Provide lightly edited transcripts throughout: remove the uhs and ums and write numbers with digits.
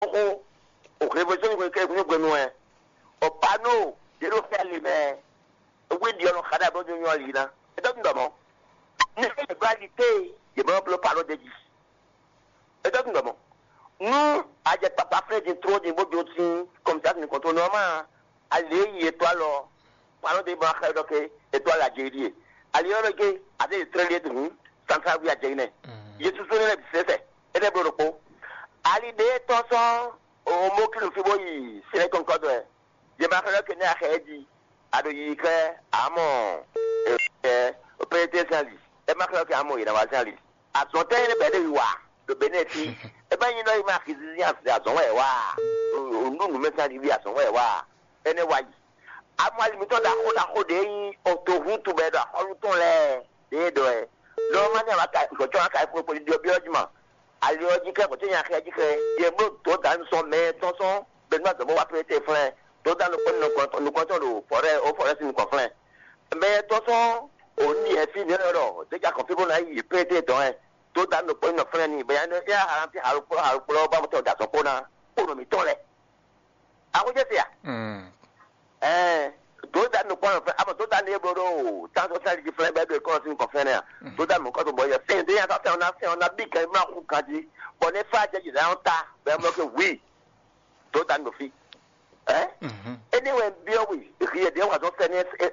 beaucoup au révolution que vous avez au panneau de l'eau faire les mains oui Dieu nous a d'abord de nous aller là et donc comment nous égalité de le panneau de 10 et donc comment nous à des papa frère de trop de mots d'autres comme ça nous contrôlons normalement aller étoile panneau de banque donc étoile à gérer aller que à des très liés de nous sans savoir à gérer je suis sur le c'est et des bureaux ali de tonson o mo ki lo fi boyi sele concorde je ma kala ke na khedi ado yi ke amo o pete sali e ma kala ke amo ira wa sali a so te ne be de wa do benefit e ba yin no yi ma khizi ya a so wa o nu me sali bi a so wa ene wa yi amo ali mi to da ko de yin o to hu tu be da o to le de do e lo ma ne wa ka ko to ka ko di bi ojima alors dit que quand il y a rien dit que il me tout dans son mais son benoît de moi après tes frères tout dans le nous comptons le forêt nous conflent mais tout son on y est fini alors déjà qu'on fait bon là il peut être tout dans le point de frère ni ben il y a un petit alors pas mon dans son pona pour nous mettre là à quoi c'est ça tout dans le point de frère ah tout dans les bureaux tant que ça les frères ben de quand nous conflent tout dans mon compte boy c'est déjà on a big ma ku kadi bon les fa je là on ta ben moi que oui tout dans nos filles anyway bien oui rien de on fait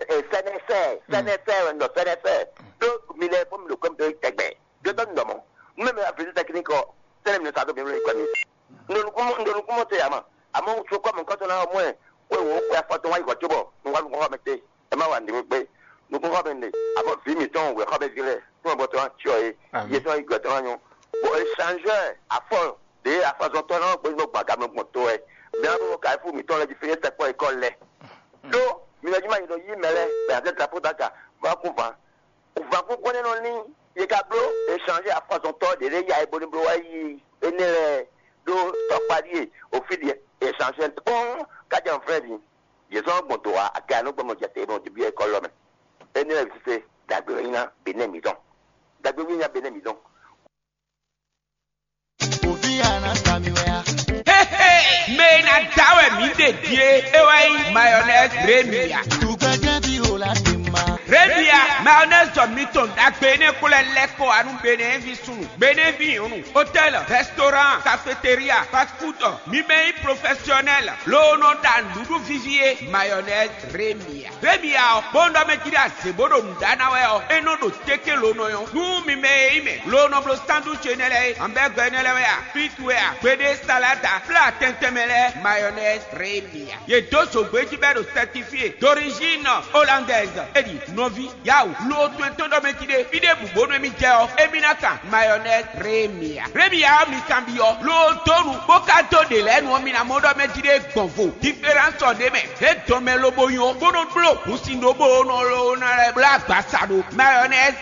c'est no c'est donc mille pour le comme de tegbe de donne non même la visite technique c'est même ça de bien le connaître nous comment c'est amon so comme quand on a au moins ouais ouais photo ouais quoi tu bon on va mettre et ma wa nous ko ben avant fini ton we ko be gele to bo to choi ye to igbo to yan bo échanger à fond de à façon to na pe no gbaga mo to e bi a bo ka fu mi to le di fini se po école le do mi le jima yo yi mele be a ta potaka ba ku va ku ko no ni ye ka bro échanger à façon to de le ya e bo ni bro wa yi enele do to pari au fil échanger bon ka jan frère ye so gbon to wa aka no gbo mo jete bo di bi école lo me eni la visite dagbewina benemidon me na dawe mi de die ewai mayonnaise remia remia mayonnaise miton dagbene kule leko anu bene vi sunu bene vi unu hôtel restaurant cafétéria fast food mi mei professionnel lono dan dudu vivier mayonnaise remia bondo me kira sebodo mdana weo eno do teke lono yo nu mi mei me lono blo standu chenele ambe gwenele wea pitwea bede salata plat tentemele mayonnaise remia ye doso gbeji bedo certifié d'origine hollandaise edi novi yaou lo twento do metide bide bubono mi jeo eminaka mayonnaise remia mi kambio lo tonu bokato de lenu mi na modo metide gonfo différence de me e tome lo boyon bono blo usindo bono lo na black basado mayonnaise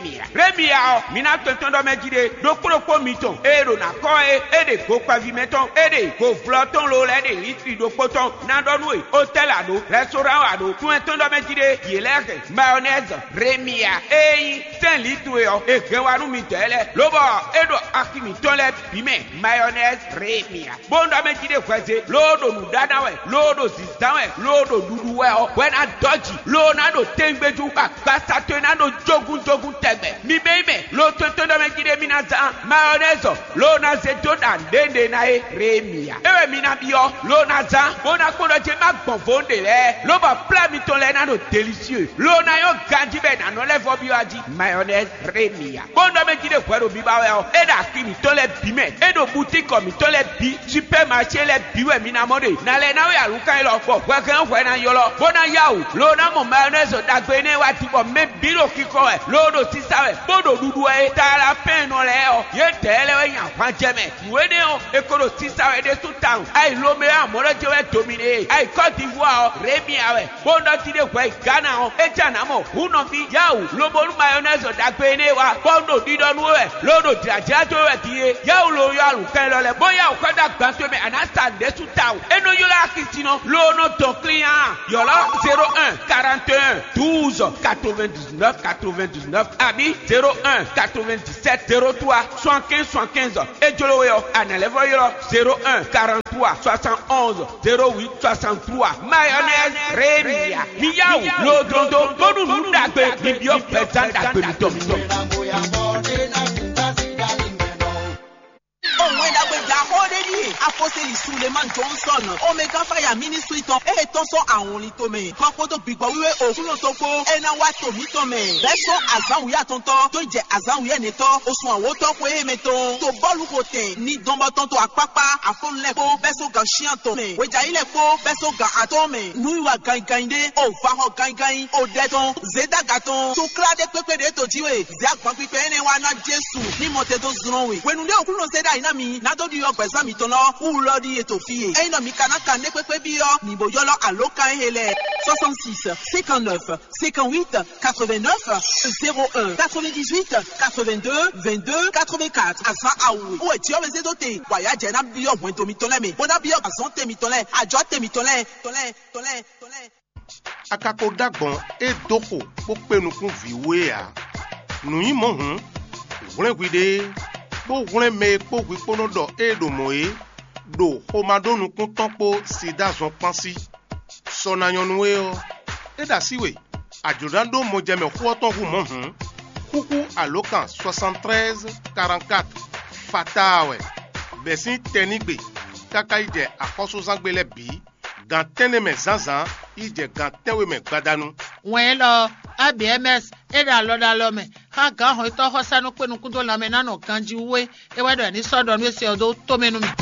remia mi na twento do metide do kroko miton ero na ko e de go pavimenton e de go floton lo le de litri do poton na donu hôtel ado restaurant ado twento do metide yeleke mayonnaise remia ei ten litre yo e gewaru mi tele lobo edo akimi tole bime mayonnaise remia bondo me jide kwese lodo nu dana we lodo sister we lodo dudu we o when I dodgy lo na do tengbeju ka gbasa to na do jogun tegbe mi bebe lo to do me jide mi na za mayonnaise lo na se to dan dende na e remia ewe mi na bio lo na za bona kono je ma gbonfonde le lobo plat mi to le na do délicieux lo na yo ganji be na no le fo bi aji mayonnaise remia bondo me jide kwero bi ba we o eda kimi to le bime edo boutique mi to le bi supermarché le bi we mi na mode na le na we alukan lo fo we kan we na yo lo bona yawo lo na mo mayonnaise dagbe ne wa ti bo me bi lo kiko e lo do sisa we bodo dudu e tara pen no le o ye tele we yan fan jeme we de o e ko do sisa we de tout town ai lo me amore je we dominer ai Côte d'Ivoire remia we bondo ti de kwe Ghana o e jana mo uno bi yawo lo bo mayonnaise dagbe ne wa bondo didonu we lo do draja to we tie yawo lo yo alukan lo le boya o kwada gban to me understand de tout town eno yo la kitino lo no ton client yo la 01 41 12 99 99 abi 01 97 03 75 75 ejolowe yo anelevo yo 01 43 71 08 63 mayonnaise remia miyawu lodondo bonu dagbe bibio petan dagbe lutom. Apostoli Suleiman Johnson, Omega Fire Ministry ton e ton so àwọn li to me. Koko to gbigbo wiwe okulo to po ena wa to mi to me. Beso azan wi atonto to je azan wi ene to osun awo to ko e me ton. To bolu ko ten ni dombo ton to apapa afon le po beso gan shian to me. Weja ile po beso gan ato me. Nu wa gan gan de o fa ho gan gan o de ton zeda gaton. To klade pepe de to jiwe. Ze agban pipe ene wa na Jesu ni mote to zron we. Wenu de okulo zeda ina mi na do di ogbesan mi ton lo. Lodi et Ophié. Et non, Mikanaka ne peut pas bio, ni boyolo à l'okan hele. 66, 59, 58, 89, 01, 98, 82, 22, 84. Asa aoui. Ou est-il mais c'est doté? Voyage, n'a bio, moins de mitolé, mais bon, bio, à son témitolé, à jote mitolé, tolé. Akako dagbon e doko pope nukun viwe a. Nuyi mohun, wren guide, po wren me po gwipono do e do moe. Do homadonu kun tonpo sida zon pansi sona yonwe o eda siwe ajodando mojeme huoton hu mohun kuku alokan 73 44 fatawe besin tenigbe kaka ije akoso zangbele bi gantene me zanzan ije gantewe me gbadanu wen lo ABMS eda lo me ha gan ho to ho sanu penu kun to la me nanu kanji we e wedo ni sodo nu ese odo to menu mi.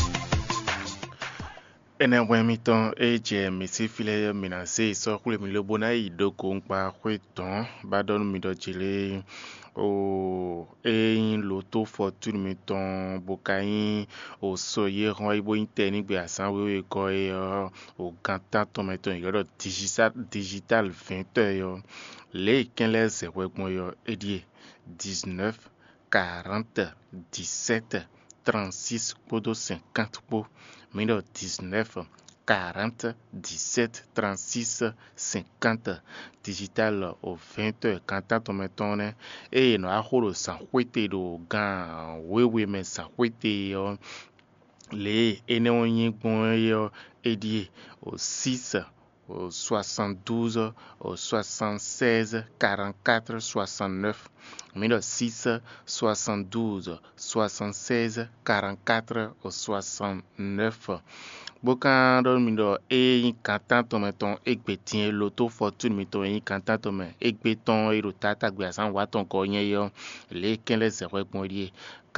Ene wemiton eje mesi file minase so kule mi lobo na idoko npa kweton badon mi do jile o eyin loto fortune mi ton bokayin o soye ron ibo interni asan wewe ko o ganta ton meton yo digital 20 yo le 15 wegbon yo edie 19 40 17 36 podo 50 po 19 40 17 36 50 digital au 20 quand on metone et no ahoro san kwete do gan wewe men san kwete yo le ene onyin gbon yo edie au 6 au 72 au 76 44 69 1906 72 76 44 au 69 Bokan don mindo e kantan to meton egbetin loto fortune miton e kantan to me egbeton e rotata gbeasan waton ko yen yo le 15 0.82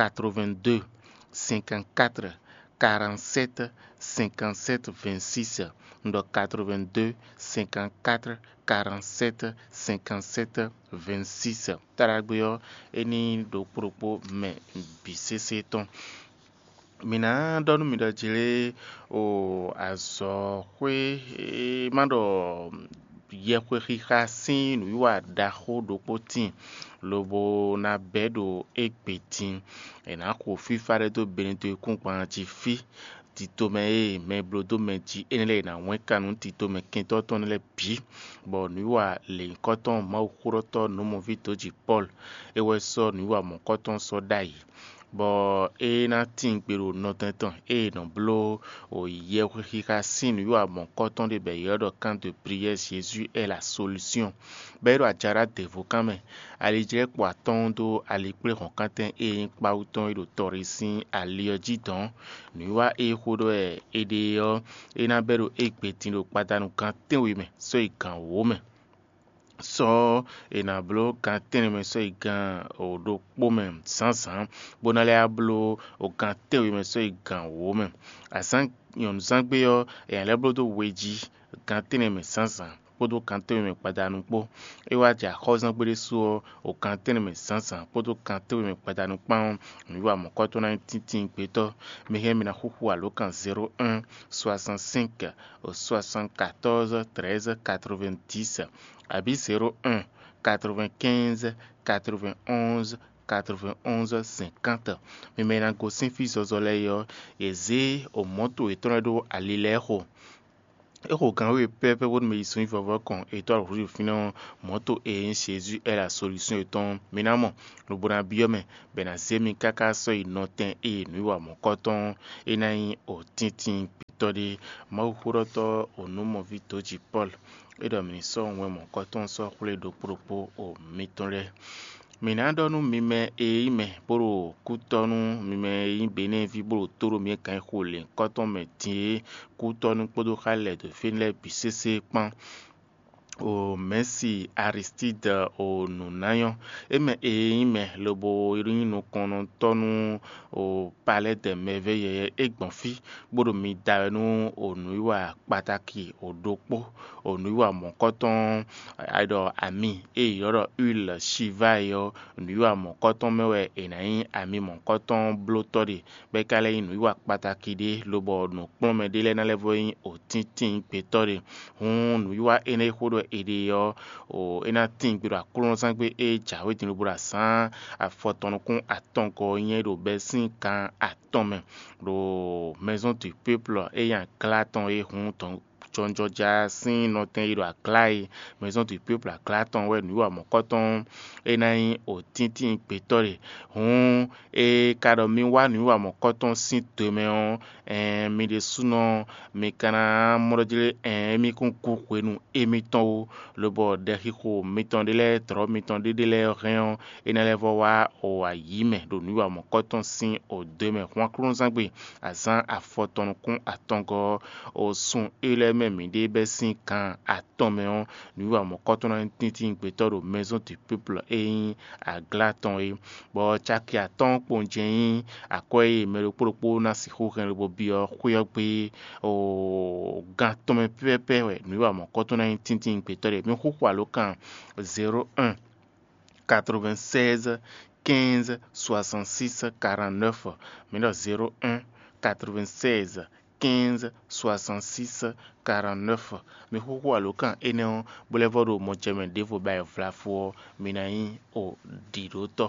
54 47 57 26 ndo 82 54 47 57 26 taragbeyo eni do propo me bisese ton mina donu mi do jile o azo kwe mando ye kwe khasi nu wa da khodo potin lobo na bedo egbetin ena ko fi fare do benito kunpan ti fi tito me blodo me ti enele na wen kanu tito me kinto ton le bi bo nu wa le koton ma okuroto no mo vito ji Paul e we so nu wa mo koton so dai bo e na tin pero no tantan e non blo o ye khika sin yo a mon coton de période quand de prière Jésus est la solution bero ajara devokan me ali je kwa tondo ali pre konkanten e pa uton e do torisin ali ojidon ni wa e khodo e de yo e na bero e petin do padanu kan ten wi me so e kan wo me so ena blo kan ten me so igan o do pomem sansan bonale ablo o kan ten me so igan wo me asan yon sangbe yo e le blo do weji kan ten me sansan podo kan ten me padanu po e wa ja khozan gbere so o kan ten me sansan podo kan ten me padanu pa mi wa mo ko to na tintin pe to me he mi na huhu alo kan 01 65 74 13 90 Abi 01 95 91 91 50 me mena go sin fi zozoleyo eze o moto etonado alileho oui, Pepe, votre médecin, il va voir qu'on et toi, le final, moto et Jésus est la solution et ton ménament. Le bon biome, ben à zemi kaka so il notin et nous à mon coton et naï au tintin pitodi, ma ouroto au nom vito de Paul. Et dans mes sons, ouais, mon coton sort les deux propos au mitonle. Minadonu mime e ime boro kutonu mime ibene vi boro toro mi kan khole koton me tie kutonu podo khale de finle bisese pan o Messi Aristide o nunayon eme ime lobo irinu kono tonu o palais de merveilles egbonfi boro mi danu o nuiwa pataki o dopo o nuiwa monkoton aido ami e yoro huile chivayo nuiwa monkoton mewe enayin ami monkoton blotori bekale nuiwa pataki de lobo no plome dele na levoyin o tintin petori hun nuiwa ene khodo ede yo o ena tin gbira kulon sangbe e jawe tin bura san afotonu kun atonko yen do besin kan atome do maison du peuple e yan claton e hun ton Jonjo Jasin noten iro aklai maison du peuple a claton we nuwa mokoton enayin o tintin petore hun e kado mi wa nuwa mokoton sin temeon mi de suno mi kana modile mi kun kukwenu emiton o lobo de hiko miton de le tro miton de le rien enalevo wa o ayime do nuwa mokoton sin o deme kwa klon sangbe azan afoton kun atongo o sun ele mi de besin kan atomeon nuwa mokoton tintin petoro maison du peuple e a glaton e bo chaki aton ponjen akoye mero propo na si ho kan bo bio kuyo pe o gatome pepe we nuwa mokoton tintin petore mi ho kwa lokan 01 96 15 66 49 01 96 15 66 49 mi huku alokan eneon boulevard montjemen devo bay vlafo minayin o didoto.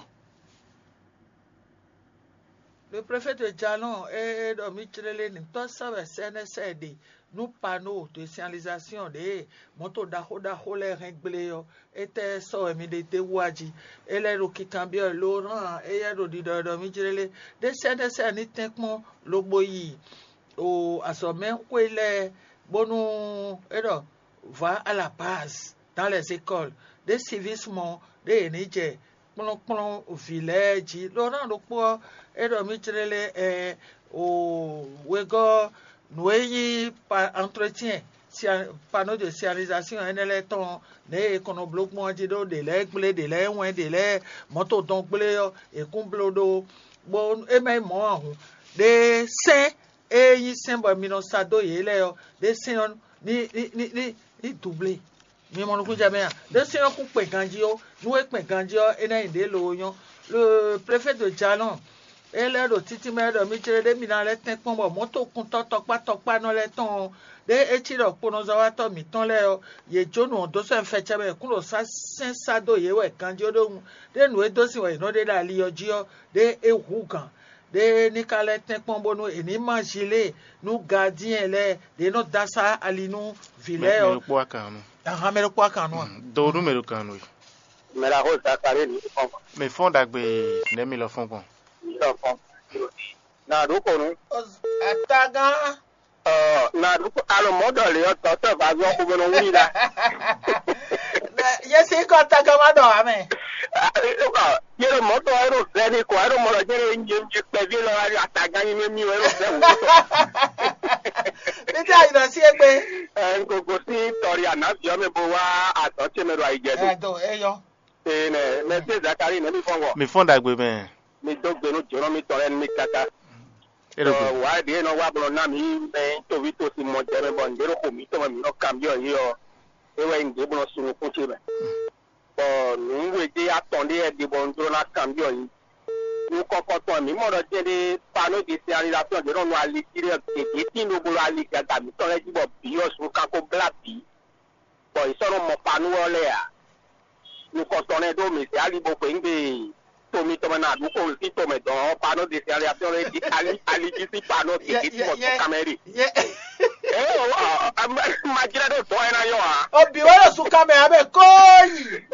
Le préfet de Djalon et de Michele Ninto savait CNSD nous panneaux de signalisation de moto daho les règles était so emidete waji et les qui cambio Laurent et le leader de Michele de CNSD ni tenkmo loboyi au assommé kwele bonou edo va à la base dans les écoles de civisme de Niger plon village Laurent Lokpo edo mitrele au wego noyi par entretien panneau de signalisation en ton ne kono bloquement dido de l'aigle de l'enwen de les moto donc bleu et kumblodo bon e mai mo de saint et yi sembo mino sado yele yo de saint ni doublé mi mo ku jamia de saint ku pe ganji yo nous pe ganji yo ena inde lo yon le préfet de Djalon ele do titi me do mi chere de mi na le ten pon bo moto kun tokpa no le ton de eti do pono zawato mi ton le ye jonu do so fe chebe kun lo sa sado ye we kanjo do de nu e do si we no de da li oji yo de ehugan de ni kale ten pon bo no eni manjile nu gardien le de no dasa alinu ville o me kwa kanu do numero kanu me la rosa kare ni me fonda gbe ne mi lo fon bon na ruko no ataga na ruko alo model yo to va zo ko no wina yesi ko ataga ma do ame yero moto aero ready ko aero mo jere nje pe vi lo ari ataga ni mi ero se wo nita ina si egbe ko si tori ana yo me bo wa ato che me ro aijedo do eyo ne me zakari ne mi fongo mi fonda gbe ben mi dogbe no joro mi tore mi kaka wa de no wa blo na mi me to vi to si mo jere bon jero ko mi to mi no cambio yo ewe nge blo sunu ko chebe ni we de atonde e de bon joro na cambio yi ni koko to mi mo ro je de panneau de signalisation de no ali kire ke ti no blo ali ka mi to re ji bo bi o su ka ko blapi bo isoro mo panneau le ya ni ko to ne do mi se ali bo ko ngbe mi to na du ko si to me don panneau de signalisation di ali si panneau ki mo to cameri majira do to ena yo a Obi wala suka me abe koyi.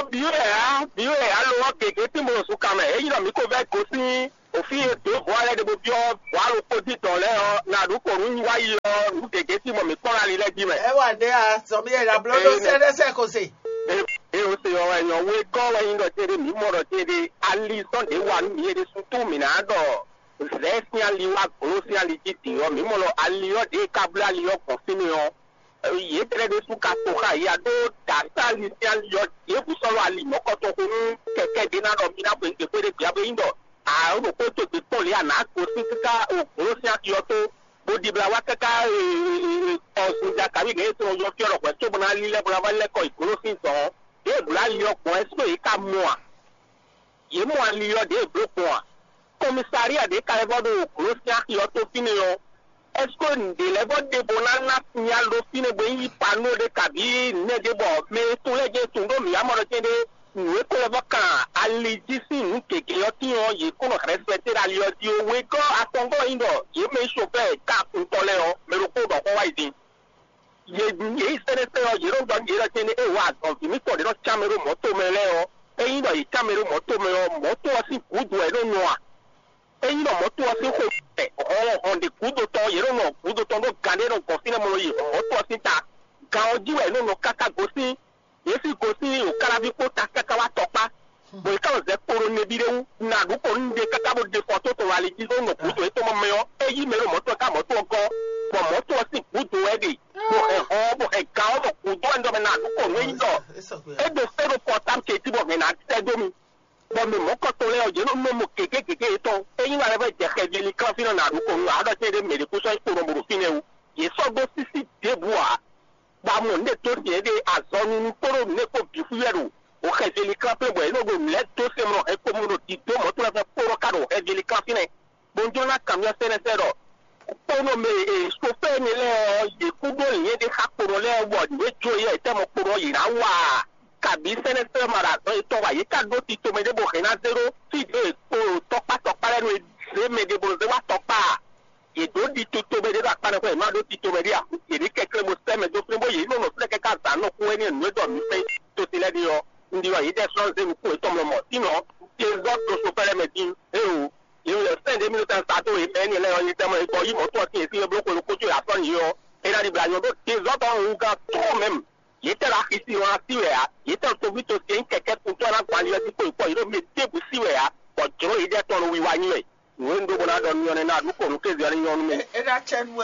biwe alo keke tí mo sùn kàmẹ èyí náà mi kò fẹ́ kó sí òfin ètò buhari de bo bí ọ buhari kò tí tọ̀ lẹ́ ọ nàdúkọ̀ ń wáyé ọ ní keke tí mo mi kọ́ra lé lẹ́jì mẹ́. E wa de a so mi era blodo se ko se. o ṣe ọ ẹ̀yàn wo kọ́ ẹyin lọ tẹ́lẹ̀ mi mọ̀ lọ tẹ́lẹ̀ ali sunday wà ní yẹ́dẹ́ suntu mi náà dọ̀ rẹ́sìn ali wa kúrò sí ali jí tì ọ mi mọ̀ lọ ali ọ de kábílẹ̀ ali ọ kàn sí mi ọ yìí tẹ́lẹ̀ de sùn ká tó ká yìí adó dàtà ali sí ali ọ yìí kú sọ̀rọ̀ ali mọ́kọ́tọ̀ kó ń kẹ̀kẹ́ dín náà lọ mi náà pé ń kékeré gbé abẹ́ yín dọ̀ àrùn òkú tó ti pọ̀ lé àná kó sí kíká òkúrò sí ali ọ tó bodibla wa kẹ́kẹ́ ọ̀sùn ìjà kàwé gẹ̀ẹ́ tó yọ fí ọ̀rọ̀ pẹ̀ tó bọ́ná lílẹ̀ bọ́ná wá lẹ́kọ̀ọ́ ìkúrò sí ìtàn dé ìbúra li ọkùn ẹsùn yìí ká mú a yìí mú a li ọ dé ìbúrò kùn a komisaria de ka ẹbọdọ òkúrò sí àkìyọ tó fínni yọ ẹsùn ǹdè lẹbọdẹ bọ nánà fìyà ló fínni bọ yìí pàánù de kàbí nẹdẹ bọ mẹ tó lẹjẹ tó ndó mi amọdọ tẹ de ìwé kó lẹbọ kàn alìjísì ń kéke ọtí yọ yìí kó nà rẹsipẹtẹ alì ọtí òwe kọ àtọngọ yìí dọ yìí mẹ sọfẹ ká kúntọlẹ ọ mẹrù kó dọ kọ wáyé dín yìí sẹ́dẹ̀sẹ́ ọ yìí ló ń gbọ́ yìí lọ́tí ní ewa àgbọ̀n mi sọ̀rọ̀ lọ chamero mọ́tò mi lẹ́ ọ ẹyin lọ yìí chamero mọ́tò mi ọ mọ́tò ọsì kúdù ẹ ló nù à ẹyin lọ mọ́tò ọsì kò tẹ ọ̀hún de kúdù tọ yìí ló nù kúdù tọ ló gàdé lọ gọ̀ sínú mọ́ yìí mọ́tò ọsì ta gan ojú ẹ ló nù kàkà gòsì yìí sì gòsì òkàlàbí kó ta kàkà wà tọ́pa bòyí káwọn zẹ kóró níbi dé nàdúkọ̀ ń de kàkà bó de fọ́tò tó wà lè jí ló nù kúdù ẹ tó mọ́ mẹ́ọ́ ẹyin mẹ́rọ mọ́tò ká mọ́tò ọgọ́ bọ̀ mọ́tò ọsì kúdù ẹ dè bọ̀ ẹ̀ka ọ̀bọ̀ kúdù ẹ̀ ń dọ̀ mẹ́ nàdúkọ̀ ń lọ edo fẹ́rù pọ̀tàm kejì bọ̀ mẹ́ nà tẹ́ domi bọ̀ mẹ́ mọ́kọ́tò lẹ́ ọ̀jẹ̀ ló mọ̀ kékékéké tán ẹ̀yin wà lẹ́fẹ̀ jẹ̀kẹ́ jẹ́lí kan fínà nàdúkọ̀ ń lọ àádọ́tẹ́ ẹ̀dẹ́ mẹ́rẹ̀ kó sọ ìkóró mọ̀rọ̀ fínà ewu yìí sọ́gbó sísì débù à gbàmù ní tó tiẹ̀ dé àzọ́nu kóró ní kó bí fúyẹ̀rù òkè jẹ́lí kan fẹ́ bọ̀ ẹ̀lógo lẹ́ tó ṣe mọ̀ ẹ̀kọ́ mọ̀rọ̀ ti tó mọ̀ tó lẹ́fẹ̀ kóró kàdó ẹ̀ jẹ́lí kan fínà bonjọ́lá kàmíọ́ sẹ́nẹ́sẹ́ rọ̀ kpono me sofe ni le yekudo yẹn de ka kporo le wọ ne tso yẹ tẹmọ kporo yìnyín wa kabi sẹnẹsẹ mara tọ wa yìí ká do ti tome de bo hena zero ti de kporo tọkpa lẹnu eze me de bo ze wa tọkpa yedo di to tome de do akpa ne ko ema do ti tome de a yìí kẹkẹ mo sẹmẹ do fún mi bó yìí nínú sílẹ kẹkẹ àzànù kún ẹni ẹnu ẹdọ mi fẹ tó ti lẹni yọ ndi wa yìí dẹ sọ ṣe mi kún ètò ọmọ tìǹà tí ẹ zọ tó so fẹrẹ mẹ dín ewu yìí lè sẹ́ndé mi ló tẹ́ ń sàtó ẹni ẹlẹ́yọ yìí tẹ́mọ̀ ẹ̀kọ́ yìí mọ̀tò ọtí èsì ẹgbẹ́ olùkójú àtọ́ yìí yọ ẹ̀dá níbi àyọ̀ tó ti zọ́tọ̀ ọ̀hún ga tó mẹ́m yìí tẹ́ la fi sí wọn sí rẹ̀ ya yìí tẹ́ tóbi tó ṣe ń kẹ̀kẹ́ tó tó ẹ̀rọ gbalẹ̀ ẹtí pé ìpọ̀ yìí ló mi téèbù sí rẹ̀ ya ọ̀jọ́ yìí dẹ́ tọ́nu wíwá yín rẹ̀ ìwé ń dógún náà dọ̀nu yọ̀nẹ́ náà àdúgbò òun kéde ọ̀rẹ́ yọ̀nu mi. Ẹ̀dá chẹ́nu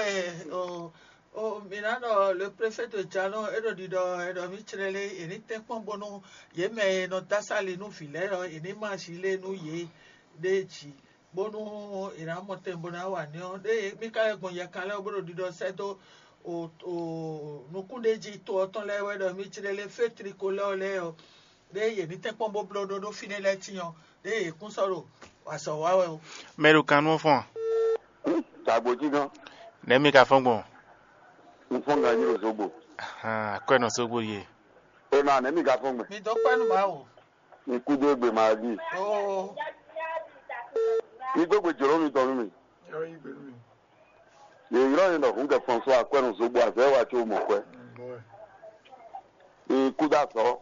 minano le préfet de Djano edo dido edo michelele eni tekpon bono ye me no tasali no filero eni machile no ye dechi bono ina mote bona wa ni o de mi ka egbon ye kan le obodo dido seto o nukundeji to oton le edo michelele fe tricolore le o de ye ni tekpon bo blodo do finele tiyan de kun soro waso wa we o Mero kanu fon. Tagboji gan. Nemi ka fon gbon. Nfon ga yiro sogbo. Ko no sogbo ye. O na nemi ga fon gbe. mi do penu ma o Ikudo gbe ma bi. o Igbogbo joro mi tọrun mi. Ìrọ̀ yìí lọ fún kẹfọ́n sọ àpẹẹrùn sógbó àfẹ́wà tí ó mọ̀ pẹ́. Ìkúdà sọ.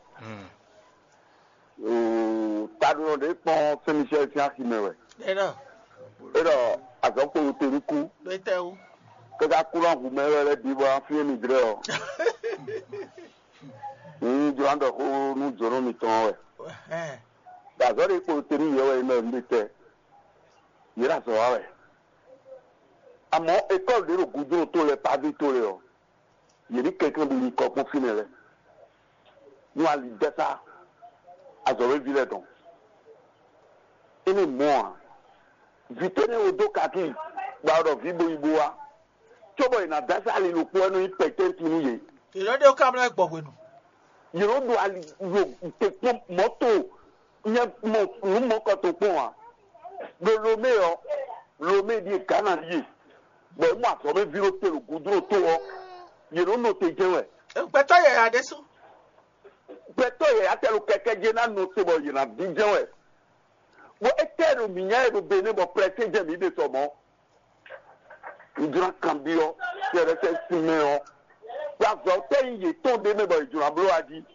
Tadùn lè pọ́n sẹ́miṣẹ́ tí a kì mẹ́wẹ̀. ẹ̀rọ Ẹ̀rọ àsọpọ̀ òtẹ̀rí kú. ló tẹ́ o. Kẹ́kẹ́ kúrò àkú mẹ́rẹ́rẹ́ bí wọ́n fi èmi dìrẹ́ ọ. Ìjọ àndọ̀ kó nù jọ̀rọ̀ mi tán wẹ̀. Dàzọ́rọ̀ ipò òtẹ̀rí yẹ̀wẹ̀ iná ń lé tẹ́. Yẹ́rà sọ wá wẹ̀. Àmọ́ école de rògbòdúró tó lẹ pàdé tó lẹ ọ yìí kẹ̀kẹ́ bí nǹkan kún fún mi rẹ ní wàá lè dẹ́sà àzọ̀rọ̀ ìbílẹ̀ tán ẹni mọ́ à vitẹ́ni odó kàkí gbàdọ̀ fíbo ibo wa tóbọ̀ ìnà dẹ́sà lè lò pọ̀ ẹnu ìpẹ̀tẹ́ tìǹú yìí. ìrọ́dẹ́ ó kábílẹ̀ gbọ̀ pẹ̀lú. yìí do àlè lò tẹ̀pọ̀ mọ́tò yẹn mọ́kàn tó pọ̀ wa lomé ọ lomé di Ghana yìí. Bẹ́ẹ̀ mú àtọ́ bẹ́ẹ̀ bírò tẹ̀lé gùdúró tó wọ́ yìí ló tẹ jẹ́ wẹ̀. Pẹ̀tọ́ yẹ̀ adé sùn. Pẹ̀tọ́ yẹ̀ atẹ́lu kẹ̀kẹ́ jẹ́ náà nù tẹ̀ bọ̀ yìí náà bí jẹ́ wẹ̀. Wọ́n etẹ́lu mìíyàn ẹ̀rù bẹ́ẹ̀ ní bọ̀ pẹ̀tẹ́ jẹ́ mi dé sọ mọ́. ìdúrà kan bí ọ tí ẹ̀rẹ́ fẹ́ sí mi ọ gbàgbọ́ tẹ́yìn yìí tó dé mẹ́bọ̀ ìdúrà bó wá di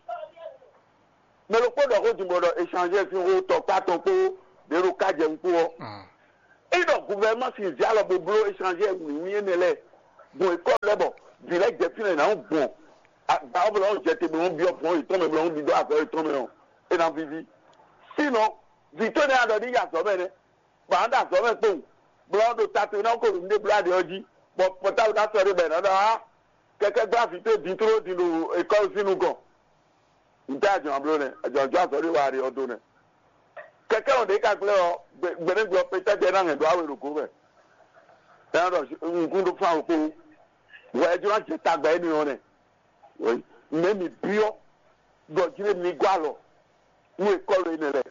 mẹ́lò kó dọ̀ kó ti gbọ́dọ̀ échanger fi wo tọ́ pátó kó lérò kájẹ ń kú ọ. ìdọ̀ gouvernement sì ìdí àlọ́ bó échanger wìwí yẹn nílẹ̀ bùn ẹ̀kọ́ lẹ́bọ̀ bìrẹ̀ jẹ́ sílẹ̀ náà ń bùn àgbà ọ̀bùn náà ń jẹ́ tẹ̀gbẹ̀ wọn bí ọkùnrin ìtọ́ mẹ́bọ̀ wọn bí dọ́ àfẹ́ ìtọ́ mẹ́rọ̀ ẹ̀ náà fi fi. sínú vìtó ní àdọ̀ ní yàtọ̀ mẹ́rin gbàǹdà sọ mẹ́ pé bùrọ̀dù tàtí náà kò ní búrádì ọjí pọ̀tàlù ká sọ̀rọ̀ ibẹ̀ náà dáa kẹ́kẹ́ gbáfi tó di tó di lu ẹ̀kọ́ sínú gan ìjà àjọ àbúrò rẹ̀ àjọ àsọ̀rọ̀ ìwà rẹ̀ ọdún rẹ̀ kẹ́kẹ́ òde kàkúlẹ̀ ọ gbẹ̀rẹ̀gbẹ̀ pété náà ẹ̀dọ́ àwẹ̀ rògbò rẹ̀ ẹ̀rọ nǹkan tó fún àwọn òkú wọ́n ẹjọ́ àti tàgbà ẹni wọn rẹ̀ mẹ́mi bíọ́ gọ̀jìrì mi gbà lọ wọ́n ẹ̀kọ́ rẹ̀ nílẹ̀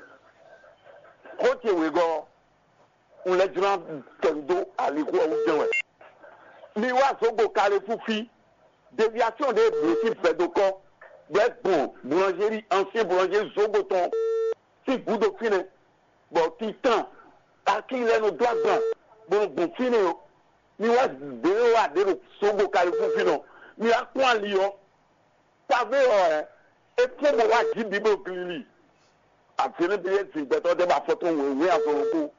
kó tiẹ̀ wẹ̀ gan ńlẹ́jọ́ tẹ̀ndó àlékún ọ̀hún jẹun ẹ̀ ni wàá sọ́gbó kárí fúfi déviation de blessé fẹ́dọ̀kọ́ bẹ́ẹ̀ bon boulangerie ancien boulanger zogo tán tí gbúdọ̀ fínẹ̀ bọ̀ tí tán akílẹ̀nu dọ́gbọ̀n gbọ̀ngbọ̀n fínẹ̀ o ni wàá dèrò wà dèrò sọ́gbó kárí fúfi náà ni a kún àlìyọ pàvé ọ̀ ètò mọ̀ wá jí bíbó kìlì àti níbi yẹn ti gbẹ̀tọ́ dẹ́ bá fọ́tò wòwe àfọwọ́kọ́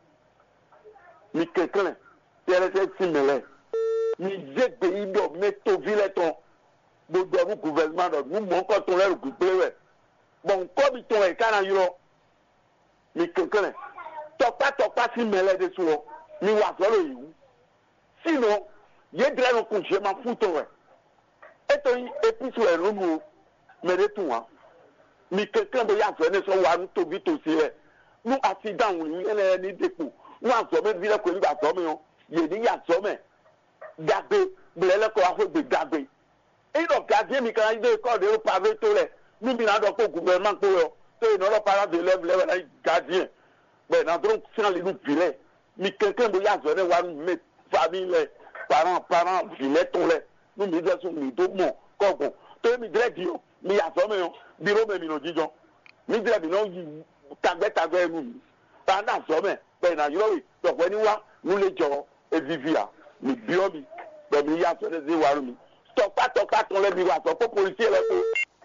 ni kékeré tẹ́lẹ̀tẹ́ sí mẹ́lẹ̀ ni jẹ́gbé idọ̀ mẹ́tò vilẹ̀ tán gbogbo ọdún gouvernement dọ̀ ní mọ́kọ́ tó rẹ̀ gbígbé rẹ̀ bọ̀ nkọ́ bi tán ẹ̀ kára yọ ni kékeré tọpátọpá sí mẹ́lẹ̀ de sọ ni wà sọ́rọ̀ yìí sínú yé dìrẹ́ nu kùn ṣe máa fún tó rẹ̀ ètò yìí episu ẹ̀ lónìí o mẹ́rẹ́ tún wá ni kékeré bó yà sọ ẹni sọ wà ní tóbi tòsí rẹ̀ ní àti dáhùn yìí ẹni ẹni dẹ́pọ̀ ní àsọ̀mẹ́ vilẹ̀ kò ní àsọ̀mẹ́ yọ yé ní yà sọ́mẹ́ dàgbé gbẹlẹ́lẹ́kọ̀ọ́ afọ́gbé dàgbé ìdọ̀ gàdé mi kan ilé kọ́ọ̀dù ẹ̀rọ pàvé tó rẹ̀ níbi náà dọ̀ kó gouvernement tó rẹ̀ tó yìí nọ́ọ̀rọ̀ para de lẹ́wọ̀lẹ́wọ̀ náà gàdé bẹ́ẹ̀ náà tó ń sàn lè nu vilẹ̀ mi kankan bó yà sọ ne wa mẹ famille lẹ parent vilẹ̀ tó rẹ̀ nu mi dẹ́ sùn mi tó mọ̀ kọ̀ọ̀kọ̀ tó yẹ mi dẹ́rẹ́ di o mi yà sọ mẹ́ yọ bírò mẹ́ mi nà jíjọ mi dẹ́rẹ́ mi náà yí tagbẹ́tagbẹ́ nu mi tá a sọ mẹ́ bẹ́ẹ̀ náà yọ̀wé tọ̀pẹ́ ni wa nulẹ̀ jọ evivia mi biọ́ mi pẹ̀lú yíyá sọ́dẹ̀ sí wàrú mi tọpátọpá tán lẹ́bi wà sọ fún polisi ẹ̀ lẹ́kọ̀ọ́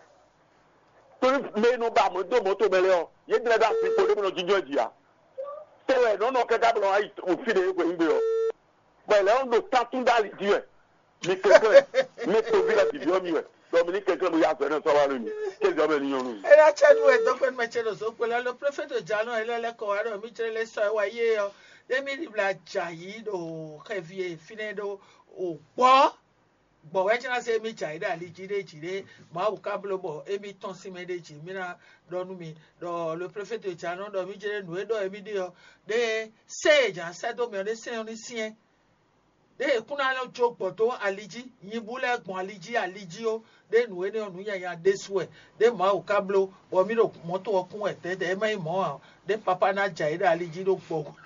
torí mẹ́nu bá mọ́tò mẹ́lẹ́ ọ yé dẹ́rẹ́ bá fi kó lébìnrin jíjọ́ ìjìyà tẹ́wẹ̀ nọ́nà kẹta bí wọn òfin lè gbé ń gbé ọ pẹ̀lẹ́ ń lò tátún dálì díẹ̀ ní kékeré ní tóbi láti bí ọmọ ìwẹ̀ lọ́mọ ní kékeré mo yà sọ́dẹ̀ sọ́wárú mi kéde ọmọ ènìyàn nù. ẹ yà chẹ́nu ẹ̀ dọ́gbẹ́ni mẹ́chẹ́lẹ̀ sọ́kpẹ́lẹ́ lọ pírẹ́fẹ́tò jáná ẹlẹ́lẹ́kọ̀ọ́ àrẹ mi chẹ́lẹ̀ sọ ẹ̀ wáyé ọ demi bla jayi do kevie fine do o gbọ́ we chana se mi jayi da li jide ma bu kablo bo emi ton si medeji mina do nu mi do le préfet de Tchano do mi jere nu do emi de de seja se do mi de se oni sien de kuna lo jogbo to aliji yin bule gbon aliji o de nu ene onu yan de suwe de ma bu kablo bo mi do moto okun ete de mai mo de papa na jayi da aliji do gbo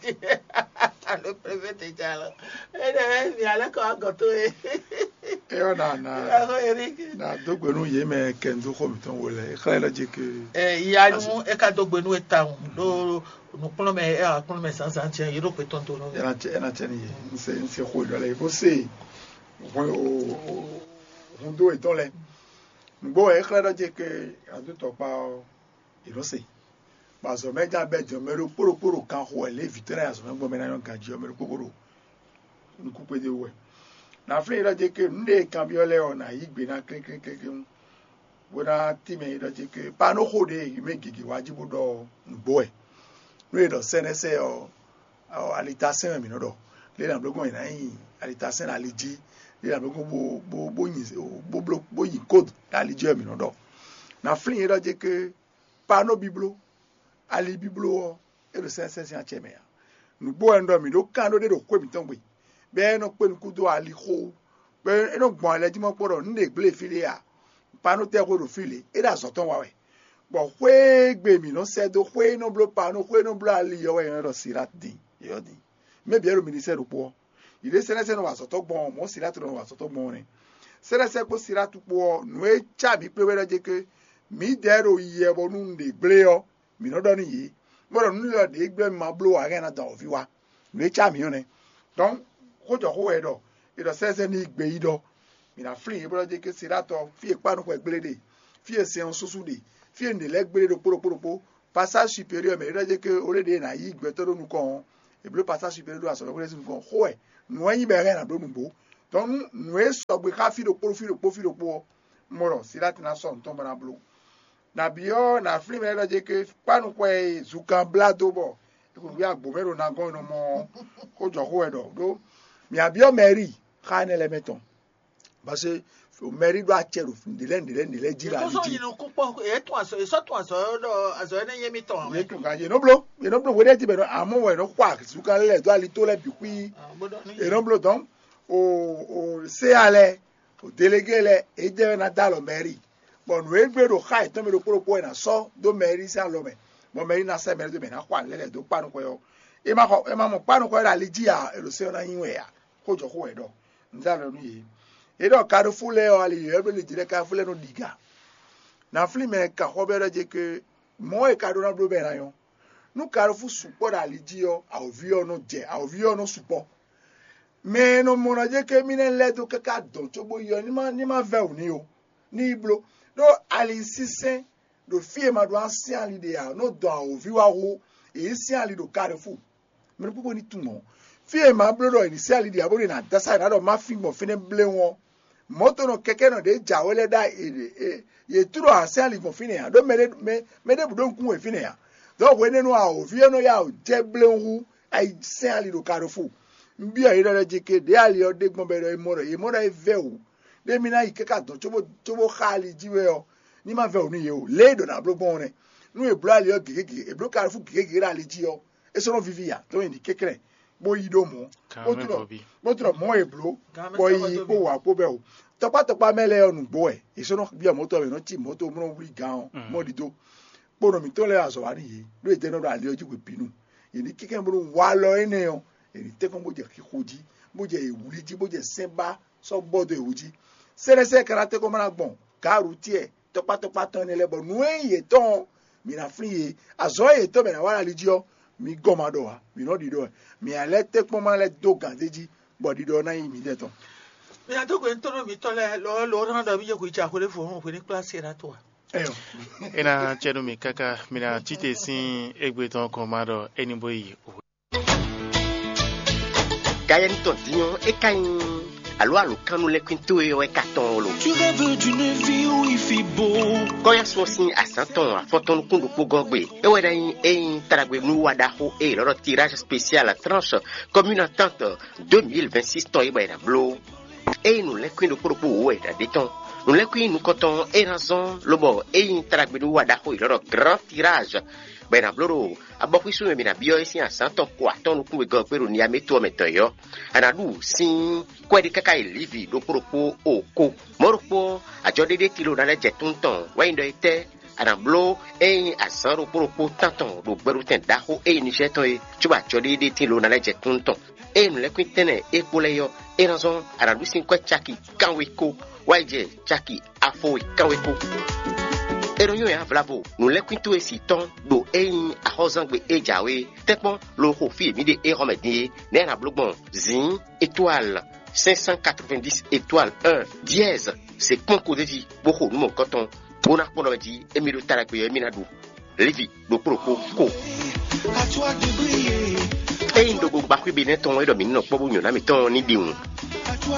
le préfet de Tchano ene mi ala ko agoto Eo na dogbenu ye me kendo ko mi ton wole e khala je ke ya nu e ka dogbenu etaun do no polo me e akun me sansan chen yiro pe ton to no ena chen ye nse ko do le você o do e ton le ngbo e khala je ke adu to pa irose ba so meja bejo meru poro kan ho le vitre aso ngbo me na yon kan ji o meru poro nku pe de we na fre ira je ke nde kambiole ona igbe na kekekeke wona time ira je ke pa no hode megigi wajibu do ngbo e no do senese o alitation mi no do le na blogon ina yin alitation aliji le na blogon bo yin code aliji mi no do na fre ira je ke pa no biblo ali biblo e do sense an cheme ya ngbo endo mi do kan do de do ko mi ton gbe bẹ́ẹ̀ náà pé nukú tó àlìkó bẹ́ẹ̀ náà gbọ́n alẹ́ tí mo pọ̀rọ̀ nílé ìgbélé fílẹ̀ yà panu tẹ́ kó do fílẹ̀ ẹ̀dá sọ̀tọ̀ wà wẹ̀ bọ̀ hwé gbèmí náà sẹ́dọ̀ hwé náà blo panu hwé náà blo alì yọ̀wẹ̀ yẹn lọ síra dín yọ̀ dín mẹ́bi ẹ̀rọ mi ní sẹ́dọ̀ pọ̀ ìdè sẹ́nẹ́sẹ́ náà wà sọ̀tọ̀ gbọ́n mọ́ síra tó náà wà sọ̀tọ̀ gbọ́n rẹ̀ sẹ́nẹ́sẹ́ kó síra tó pọ̀ nù é tsabi pé wẹ́rẹ́ jẹ́ ké mi dẹ́rọ yẹ bọ́ nù lè gbélé yọ mi náà dọ́ni yìí gbọ́dọ̀ nù lọ dé gbẹ́ mi máa blo àgẹ́ náà dàn òfi wa nù é tsabi yọ nẹ donc ko jo ho e do se ni gbe yi do mina free e bro je ke sirato fi panu ko egbelede fi ese on susu de fi ende le gbelede poro passage supérieur mais je que orede na yi gbe to nu ko e bleu passage supérieur do aso ko nu ko ho e nu yin be re na do nu bo donc nu e so gbe ka fi do po moro sirati na so nton bana blo na bio na free me je que panu ko e zukan blado bo ko bi agbo mero na go no mo ko jo ho e do mi abio meri ka ne le meton parce que o meri do achero ndile jira ali ji no ko po e to aso do aso ne yemi ton e to ga je no blo we dey be no amu we no kwa zukan le do ali to le bi ku e no blo don o se ale o délégué le e je na dalo meri bon we gbe do khai to me do poro na so do meri sa lo me mo meri na se meri do me na kwa le do panu ko yo e ma mo panu ko ali ji a e lo se na yin we ya ko jo ko we do ndalo nu yi e do ka do fule o ali e be le jire ka fule no diga na fli me ka ho be je ke mo e ka do na blo be na yo nu ka fu support ali ji yo a ovio no support me no mo na je ke mi ne le do ka don to bo yo ni ma ve o ni o ni iblo do ali sisen do fie ma do ancien ali de ya no do a ovio wa wo e si ali do ka fu me po ni tumo fie ma blo do ni si ali de ya bo na dasa na do ma fi mo fi ne ble won moto no keke no de ja wele da ye turo ancien ali mo fi ne ya do me de bu don ku we fi ne ya do we ne no a ovio no ya o je ble wu ai si ali do ka fu mbi a ira jeke de ali o de gbon bere e moro e veu de mina ikeka don chobo khali jiwe o ni ma veu ni ye o le do na blogbon re nu e blo ali o gege e blo ka fu gege ra ali ji o e so no vivia to ni kekere bo yi do mo mo tro mo e blo bo yi po wa po be o topa mele onu gbo e so no bi moto me no ti moto mo wi gan mo di do po no mi to le aso wa ni yi lo e de no ali o ji we pinu yi ni keke mo wa lo ene o eri te kon boje kikoji boje ewuliji boje semba so bodo ewuji serese karate ko mara gbon karu tie topa ton ele bo nu eye ton mi na friye azo ye to be na wala lijio mi gomado wa mi no di do mi ale te ko ma le do gandeji bo di do na yi mi de ton mi ato ko entoro mi to le lo ran da mi je ko icha ko le fo ni classe era to ena chedo mi kaka mina chite sin egbe ton komado eniboyi Gayen Tontignon et Caïn. Allô, quand nous les quinto et au carton. Tu rêves d'une vie où il fait beau. Quand il y a son signe à 100 ans, à Fonton Kundu Pogogwe, et où il Taragwe Nouadaho et leur tirage spécial à tranche comme une entente 2026 ton et blo. Et nous les quinto pour ouais, des temps. Nous les quinto nous comptons et raison, le bon, et Taragwe Nouadaho et leur grand tirage. Bena bloro abofu su me na bio esi asanto kwa tonu ku go peru ni ameto metoyo anadu sin kwa de kaka livi do propo oko morpo ajode de kilo na le jetunton wa indo ite anablo e asaro propo tanton do beruten daho e ni jeto e chuba jode de kilo na le jetunton e no le kwitene e poleyo e razon anadu sin kwa chaki kanweko waje chaki afo kanweko Eronyo ya vlavo, nous les quinto et si ton, do ein a hozangwe e jawe, tekmon, lo hofi mide e remedie, nen a blogbon, zin, étoile, 590 étoile 1, dièse, c'est ponko de vie, boko nou mon coton, bonak ponomedi, emiro tarakwe minadou, levi, do proko, ko. E indogo bakwi beneton e domino pobo nyona meton ni diun.